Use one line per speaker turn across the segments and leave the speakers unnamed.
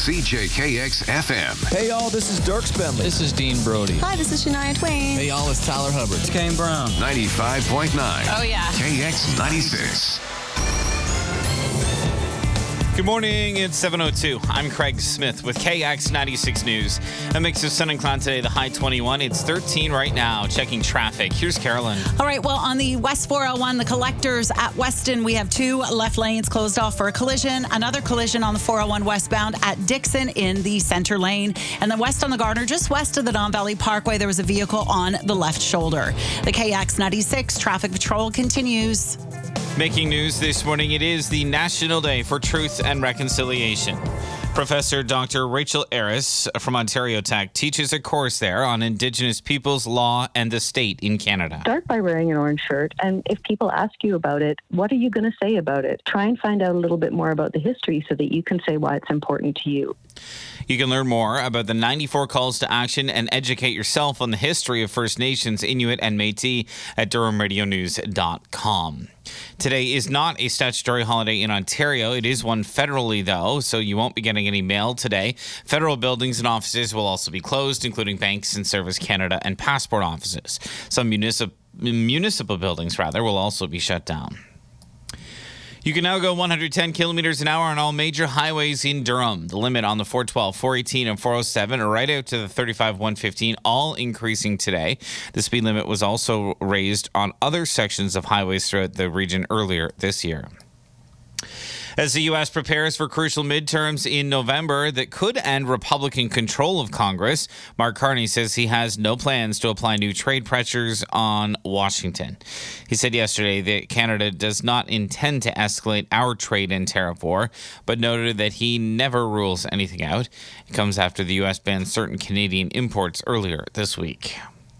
CJKX FM.
Hey, y'all, this is Dirk Bentley.
This is Dean Brody.
Hi, this is Shania Twain.
Hey, y'all, it's Tyler Hubbard. It's Kane Brown.
95.9.
Oh, yeah.
KX 96.
Good morning, it's 7:02. I'm Craig Smith with KX 96 News. A mix of sun and cloud today, the high 21. It's 13 right now. Checking traffic. Here's Carolyn.
All right, well, on the West 401, the collectors at Weston, we have two left lanes closed off for a collision. Another collision on the 401 westbound at Dixon in the center lane. And then west on the Gardner, just west of the Don Valley Parkway, there was a vehicle on the left shoulder. The KX 96 traffic patrol continues.
Making news this morning, it is the National Day for Truth and Reconciliation. Professor Dr. Rachel Harris from Ontario Tech teaches a course there on Indigenous peoples, law, and the state in Canada.
Start by wearing an orange shirt, and if people ask you about it, what are you going to say about it? Try and find out a little bit more about the history so that you can say why it's important to you.
You can learn more about the 94 calls to action and educate yourself on the history of First Nations, Inuit, and Métis at DurhamRadioNews.com. Today is not a statutory holiday in Ontario. It is one federally, though, so you won't be getting any mail today. Federal buildings and offices will also be closed, including banks and Service Canada and passport offices. Some municipal buildings, will also be shut down. You can now go 110 kilometers an hour on all major highways in Durham. The limit on the 412, 418, and 407 are right out to the 35, 115, all increasing today. The speed limit was also raised on other sections of highways throughout the region earlier this year. As the U.S. prepares for crucial midterms in November that could end Republican control of Congress, Mark Carney says he has no plans to apply new trade pressures on Washington. He said yesterday that Canada does not intend to escalate our trade and tariff war, but noted that he never rules anything out. It comes after the U.S. banned certain Canadian imports earlier this week.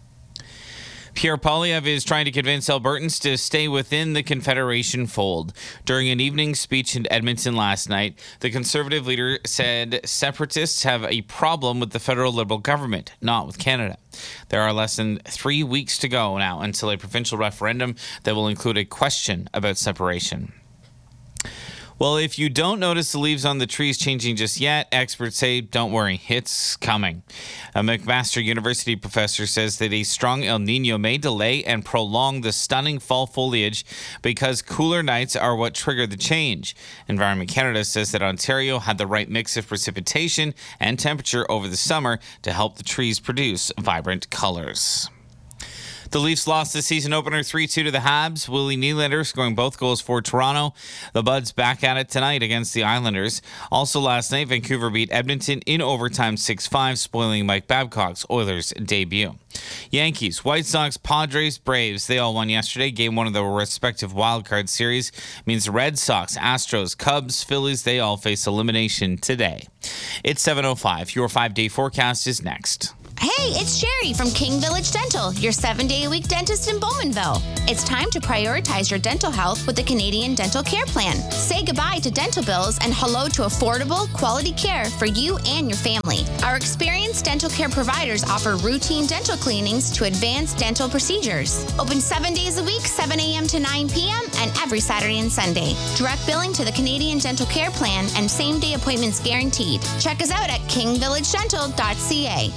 Pierre Poilievre is trying to convince Albertans to stay within the Confederation fold. During an evening speech in Edmonton last night, the Conservative leader said separatists have a problem with the federal Liberal government, not with Canada. There are less than 3 weeks to go now until a provincial referendum that will include a question about separation. Well, if you don't notice the leaves on the trees changing just yet, experts say, don't worry, it's coming. A McMaster University professor says that a strong El Nino may delay and prolong the stunning fall foliage because cooler nights are what trigger the change. Environment Canada says that Ontario had the right mix of precipitation and temperature over the summer to help the trees produce vibrant colors. The Leafs lost the season opener 3-2 to the Habs. Willie Nylander scoring both goals for Toronto. The Buds back at it tonight against the Islanders. Also last night, Vancouver beat Edmonton in overtime 6-5, spoiling Mike Babcock's Oilers debut. Yankees, White Sox, Padres, Braves, they all won yesterday. Game one of the respective wildcard series means Red Sox, Astros, Cubs, Phillies, they all face elimination today. It's 7:05. Your 5-day forecast is next.
Hey, it's Sherry from King Village Dental, your 7-day-a-week dentist in Bowmanville. It's time to prioritize your dental health with the Canadian Dental Care Plan. Say goodbye to dental bills and hello to affordable, quality care for you and your family. Our experienced dental care providers offer routine dental cleanings to advanced dental procedures. Open 7 days a week, 7 a.m. to 9 p.m., and every Saturday and Sunday. Direct billing to the Canadian Dental Care Plan and same-day appointments guaranteed. Check us out at kingvillagedental.ca.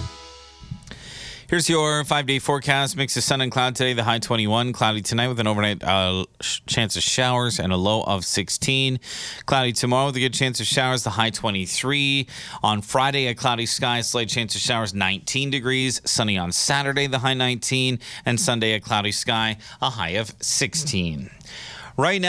Here's your 5-day forecast. Mix of sun and cloud today, the high 21. Cloudy tonight with an overnight chance of showers and a low of 16. Cloudy tomorrow with a good chance of showers, the high 23. On Friday, a cloudy sky, slight chance of showers, 19 degrees. Sunny on Saturday, the high 19. And Sunday, a cloudy sky, a high of 16. Right now,